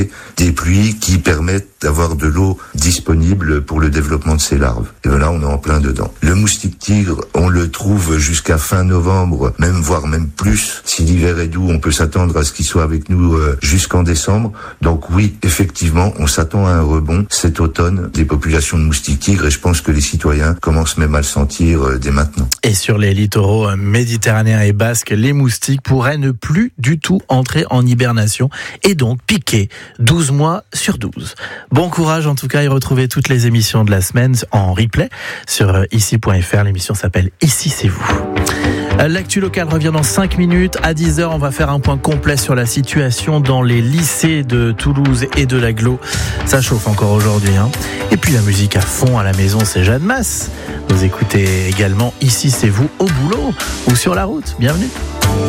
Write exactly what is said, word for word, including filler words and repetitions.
des pluies qui permettent d'avoir de l'eau disponible pour le développement de ces larves. Et ben là, on est en plein dedans. Le moustique tigre, on le trouve jusqu'à fin novembre, même voire même plus. Si l'hiver est doux, on peut s'attendre à ce qu'il soit avec nous euh, jusqu'en décembre. Donc oui, effectivement, on s'attend à un rebond cet automne des populations de moustiques tigres, et je pense que les citoyens commencent même à le sentir euh, dès maintenant. Et sur les littoraux méditerranéens et basques, les moustiques pourraient ne plus du tout entrer en hibernation et donc piquer douze mois sur douze. Bon courage en tout cas, et retrouvez toutes les émissions de la semaine en replay sur ici point f r. L'émission s'appelle Ici c'est vous. L'actu locale revient dans cinq minutes. À dix heures, on va faire un point complet sur la situation dans les lycées de Toulouse et de l'Agglo. Ça chauffe encore aujourd'hui, hein. Et puis la musique à fond à la maison, c'est Jeanne Masse. Vous écoutez également Ici c'est vous au boulot ou sur la route. Bienvenue.